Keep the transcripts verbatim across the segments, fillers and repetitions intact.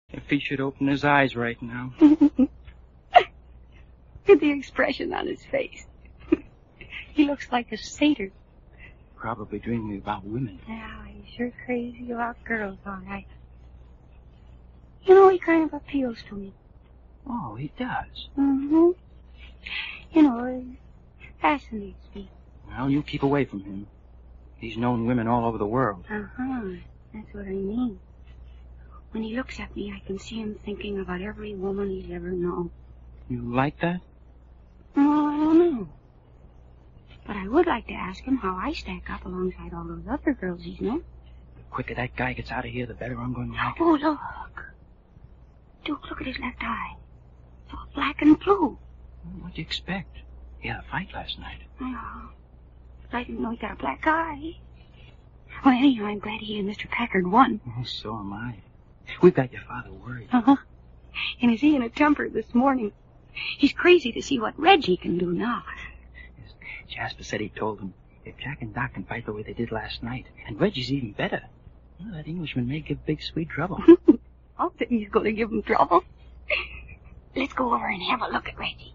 If he should open his eyes right now. Look at the expression on his face. He looks like a satyr. Probably dreaming about women. Yeah, he's sure crazy about girls, all right. You know, he kind of appeals to me. Oh, he does? Mm-hmm. You know, he fascinates me. Well, you keep away from him. He's known women all over the world. Uh-huh. That's what I mean. When he looks at me, I can see him thinking about every woman he's ever known. You like that? Oh, I don't know. But I would like to ask him how I stack up alongside all those other girls he's known. The quicker that guy gets out of here, the better I'm going to like it. Oh, look. Duke, look at his left eye. It's all black and blue. What'd you expect? He had a fight last night. Oh, but I didn't know he got a black eye. Well, anyhow, I'm glad he and Mister Packard won. Oh, so am I. We've got your father worried. Uh-huh. And is he in a temper this morning? He's crazy to see what Reggie can do now. Yes, Jasper said he told him if Jack and Doc can fight the way they did last night, and Reggie's even better, well, that Englishman may give Big Sweet trouble. I'll think he's going to give him trouble. Let's go over and have a look at Reggie.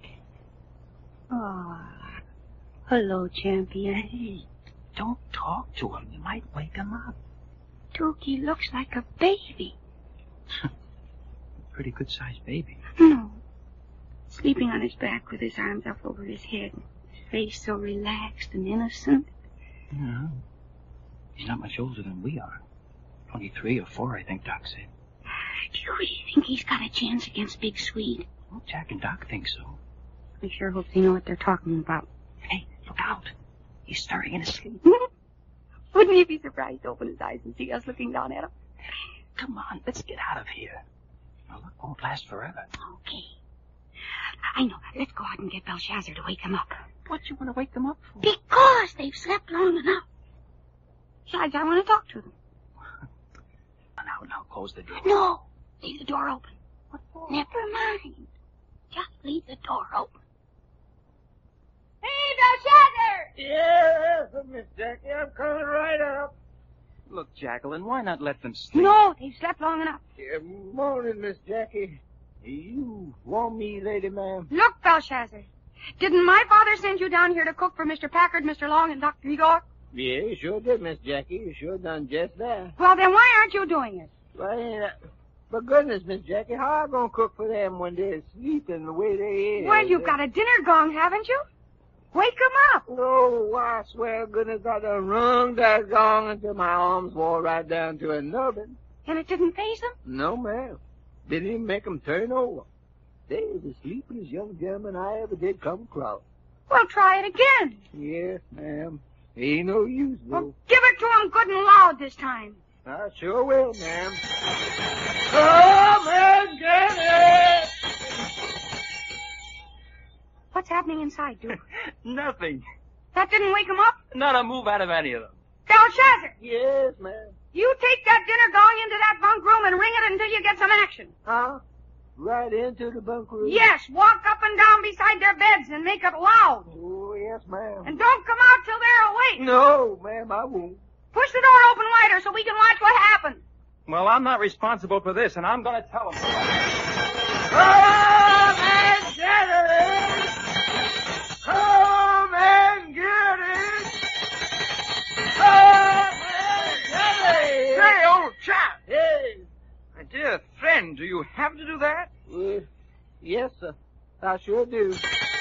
Oh, hello, champion. Hey, don't talk to him. You might wake him up. Duke, he looks like a baby. A pretty good-sized baby. No. Sleeping on his back with his arms up over his head. His face so relaxed and innocent. Yeah. He's not much older than we are. Twenty-three or four, I think Doc said. Do you really think he's got a chance against Big Sweet? Well, Jack and Doc think so. I sure hope they know what they're talking about. Hey, look out. He's stirring in his sleep. Wouldn't he be surprised to open his eyes and see us looking down at him? Come on, let's get out of here. Our luck won't last forever. Okay. I know. Let's go out and get Belshazzar to wake him up. What you want to wake them up for? Because they've slept long enough. Besides, I want to talk to them. Now, now, close the door. No. Leave the door open. What for? Never mind. Just leave the door open. Hey, Belshazzar! Yes, Miss Jackie, I'm coming right up. Look, Jacqueline, why not let them sleep? No, they've slept long enough. Yeah, morning, Miss Jackie. You want me, lady ma'am? Look, Belshazzar. Didn't my father send you down here to cook for Mister Packard, Mister Long, and Doctor Igor? Yeah, you sure did, Miss Jackie. You sure done just that. Well, then why aren't you doing it? Well, uh, for goodness, Miss Jackie, how I gonna cook for them when they're sleeping the way they is? Well, you've got a dinner gong, haven't you? Wake 'em up. Oh, I swear to goodness I done rung that gong until my arms wore right down to a nubbin. And it didn't faze them? No, ma'am. Didn't even make 'em turn over. They was the sleepiest young gentlemen I ever did come across. Well, try it again. Yes, ma'am. Ain't no use, though. Well, give it to 'em good and loud this time. I sure will, ma'am. Come and get it! What's happening inside, Duke? Nothing. That didn't wake 'em up? Not a move out of any of them. Belshazzar, Yes, ma'am. you take that dinner gong into that bunk room and ring it until you get some action. Huh? Right into the bunk room? Yes, walk up and down beside their beds and make it loud. Oh, yes, ma'am. And don't come out till they're awake. No, ma'am, I won't. Push the door open wider so we can watch what happens. Well, I'm not responsible for this, and I'm going to tell them. Come and get it! Come and get it! Come and get it! Hey, old chap! Hey! My dear friend, do you have to do that? Uh, yes, sir. I sure do.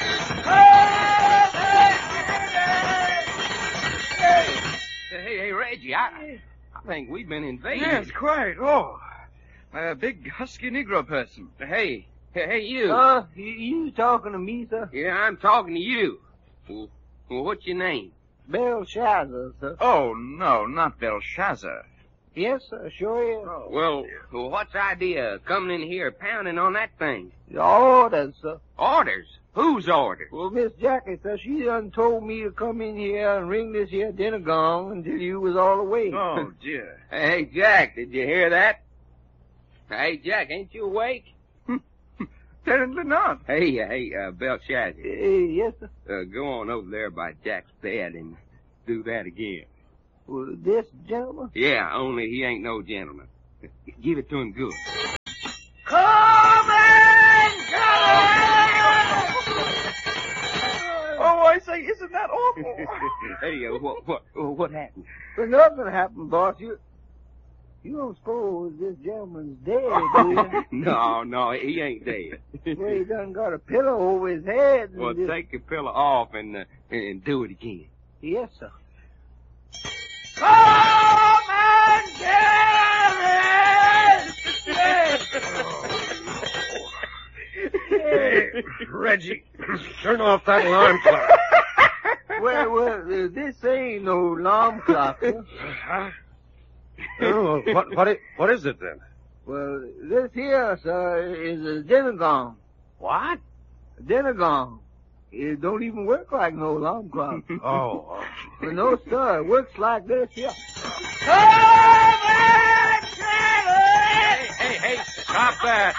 Hey, hey, Reggie, I, I think we've been invaded. Yes, quite. Oh, a big husky Negro person. Hey, hey, hey, you. Uh, you, you talking to me, sir? Yeah, I'm talking to you. Well, well, what's your name? Belshazzar, sir. Oh, no, not Belshazzar. Yes, sir, sure is. Oh. Well, well, what's the idea of coming in here pounding on that thing? The orders, sir. Orders? Whose orders? Well, Miss Jackie, sir, she done told me to come in here and ring this here dinner gong until you was all awake. Oh, dear. Hey, Jack, did you hear that? Hey, Jack, ain't you awake? Apparently not. Hey, hey, uh, Belshazzar. Uh, yes, sir. Uh, go on over there by Jack's bed and do that again. Well, this gentleman? Yeah, only he ain't no gentleman. Give it to him good. Oh, I say, isn't that awful? Hey, uh, what, what, what happened? Well, nothing happened, boss. You, you don't suppose this gentleman's dead, do you? No, no, he ain't dead. Well, he done got a pillow over his head. and Well, just- take the pillow off and, uh, and do it again. Yes, sir. Come and get Hey, Reggie, turn off that alarm clock. Well, well, uh, this ain't no alarm clock, sir. Huh? Oh, well, what, what, i- what is it then? Well, this here, sir, is a dinner gong. What? A dinner gong. It don't even work like no alarm clock. Oh, oh. But no, sir, it works like this here. Hey, hey, hey, stop that.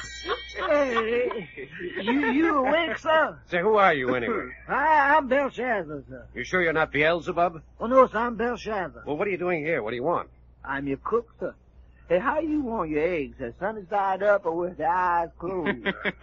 Hey, you, you awake, sir? Say, who are you anyway? I, I'm Belshazzar, sir. You sure you're not Beelzebub? Oh, no, sir, I'm Belshazzar. Well, what are you doing here? What do you want? I'm your cook, sir. Hey, how you want your eggs? The sun side up or with the eyes closed?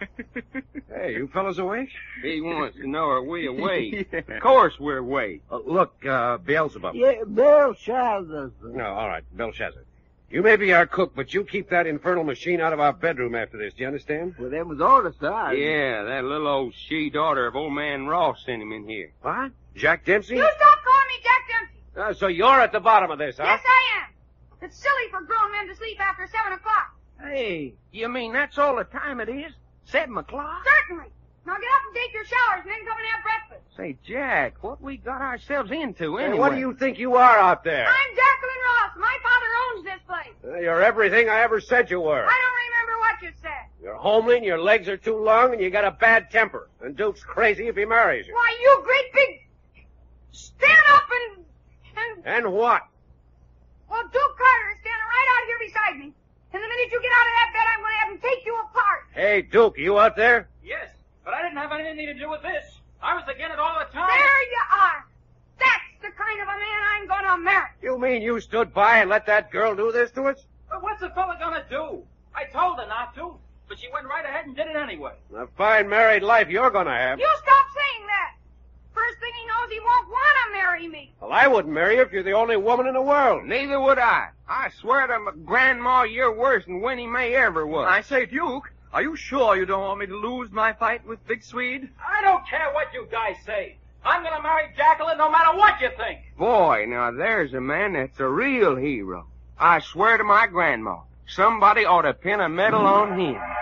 Hey, you fellas awake? He wants to know, are we awake? Of course we're awake. Uh, look, uh, Beelzebub. Yeah, Belshazzar, sir. No, all right, Belshazzar. You may be our cook, but you keep that infernal machine out of our bedroom after this. Do you understand? Well, them was orders, sir. I- Yeah, that little old she-daughter of old man Ross sent him in here. What? Jack Dempsey? You stop calling me Jack Dempsey. Uh, so you're at the bottom of this, huh? Yes, I am. It's silly for grown men to sleep after seven o'clock. Hey, you mean that's all the time it is? Seven o'clock? Certainly. Now get up and take your showers and then come and have breakfast. Say, Jack, what we got ourselves into Hey, anyway? what do you think you are out there? I'm Jacqueline Ross. My father owns this place. Uh, you're everything I ever said you were. I don't remember what you said. You're homely, and your legs are too long, and you got a bad temper. And Duke's crazy if he marries you. Why, you great big... Stand up and... and... And what? Well, Duke Carter is standing right out here beside me. And the minute you get out of that bed, I'm going to have him take you apart. Hey, Duke, you out there? Yes, but I didn't have anything to do with this. I was against it all the time. There you are. That's the kind of a man I'm going to marry. You mean you stood by and let that girl do this to us? But what's a fella gonna do? I told her not to, but she went right ahead and did it anyway. A fine married life you're gonna have. You stop saying that. First thing he knows, he won't want to marry me. Well, I wouldn't marry you if you're the only woman in the world. Neither would I. I swear to my grandma you're worse than Winnie Mae ever was. I say, Duke, are you sure you don't want me to lose my fight with Big Swede? I don't care what you guys say. I'm gonna marry Jacqueline no matter what you think. Boy, now there's a man that's a real hero. I swear to my grandma, somebody ought to pin a medal on him.